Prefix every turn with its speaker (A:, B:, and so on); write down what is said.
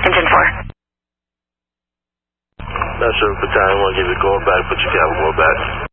A: Engine 4.
B: Not sure, Battalion, want to give you a call back, but you can have a call back.